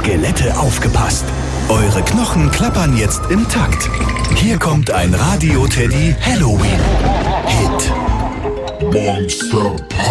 Skelette aufgepasst. Eure Knochen klappern jetzt im Takt. Hier kommt ein Radio Teddy Halloween Hit. Monster